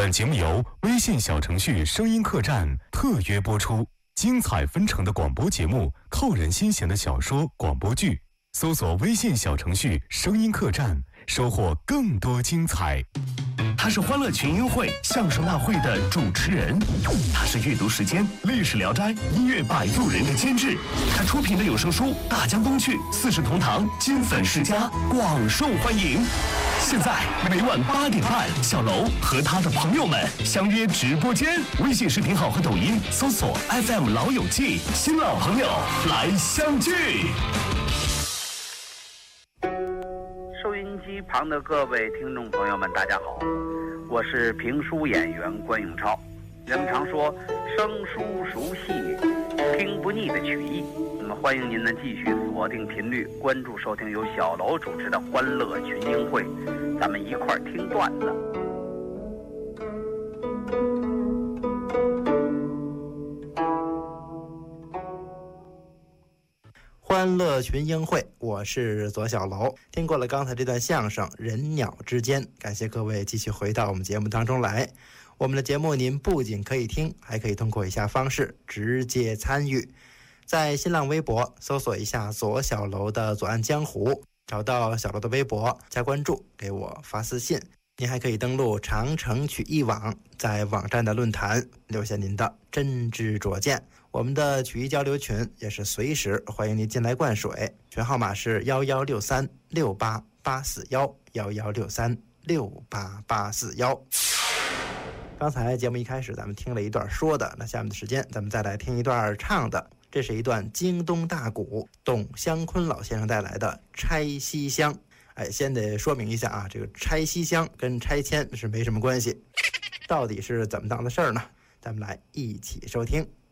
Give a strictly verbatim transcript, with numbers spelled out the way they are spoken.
本节目由微信小程序声音客栈特约播出，精彩纷呈的广播节目，扣人心弦的小说、广播剧，搜索微信小程序声音客栈，收获更多精彩。 他是欢乐群英会相声大会的主持人，他是阅读时间历史聊斋音乐摆渡人的监制，他出品的有声书《大江东去》《四世同堂》金粉世家广受欢迎。现在每晚八点半，小楼和他的朋友们相约直播间，微信视频号和抖音搜索 F M 老友记，新老朋友来相聚。 收音机旁的各位听众朋友们，大家好，我是评书演员关永超。人们常说生疏熟细，听不腻的曲艺。那么欢迎您呢继续锁定频率，关注收听由小楼主持的欢乐群英会，咱们一块儿听段子。 欢乐群英会，我是左小楼。听过了刚才这段相声《人鸟之间》，感谢各位继续回到我们节目当中来。我们的节目您不仅可以听，还可以通过以下方式直接参与。在新浪微博搜索一下左小楼的左岸江湖，找到小楼的微博加关注，给我发私信。您还可以登录长城曲艺网，在网站的论坛留下您的真知灼见。我们的曲艺交流群也是随时欢迎您进来灌水，群号码是幺幺六三六八八四幺幺幺六三六八八四幺。刚才节目一开始咱们听了一段说的，那下面的时间咱们再来听一段唱的。这是一段京东大鼓董湘坤老先生带来的《拆西厢》。哎，先得说明一下啊，这个拆西厢跟拆迁是没什么关系，到底是怎么当的事儿呢？咱们来一起收听。